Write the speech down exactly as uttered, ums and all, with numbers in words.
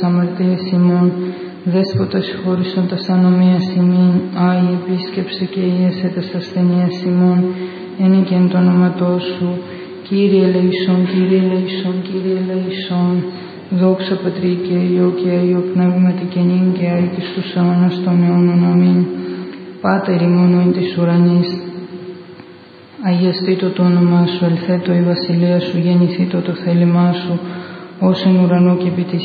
αμαρτίες ημών, Δέσποτα συγχώρησον τας ανομίας ημών, Άι επίσκεψε και ίεσε τας ασθενείας ημών, εν και εν το όνοματό σου, Κύριε ελεησόν, Κύριε ελεησόν, Κύριε ελεησόν, δόξα Πατρί και Υιό και Αγίο Πνεύματι και νυν και αεί και στους αιώνας των αιώνων. Αμήν. Πάτερ ημών εν της ουρανής, αγιαστήτω το όνομά σου, ελθέτω η βασιλεία σου, γεννηθήτω το θέλημά σου, ως εν ουρανό και επί της